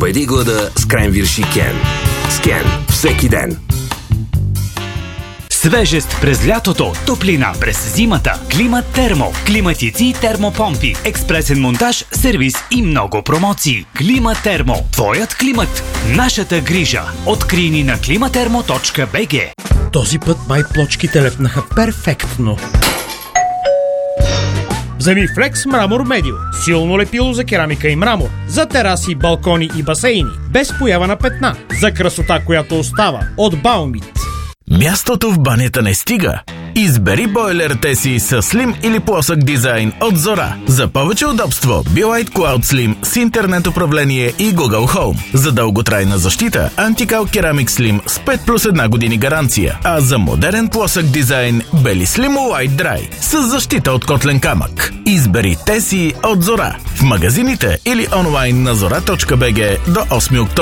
Победи глада с кренвирши Кен. С Кен всеки ден. Свежест през лятото, топлина през зимата. Климат Термо, климатици и термопомпи, експресен монтаж, сервис и много промоции. Климат Термо, твоят климат, нашата грижа. Открий ни на klimatermo.bg. Този път май плочките лепнаха перфектно. Вземи Flex Мрамор Медио. Силно лепило за керамика и мрамор. За тераси, балкони и басейни. Без поява на петна. За красота, която остава. От Baumit. Мястото в банята не стига. Избери бойлерите си с слим или плосък дизайн от Зора. За повече удобство Be-Lite Cloud Slim с интернет управление и Google Home. За дълготрайна защита Anti-Cal Ceramic Slim с 5+1 години гаранция. А за модерен плосък дизайн Beli Slim Light Dry с защита от котлен камък. Избери те си от Зора. В магазините или онлайн на zora.bg до 8 октомври.